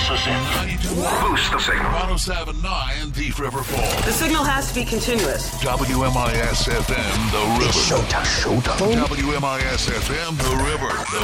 Pulse us in. Boost the signal. 1079 Thief River Falls. The signal has to be continuous. WMIS FM, The River. Showtime. WMIS FM, The River.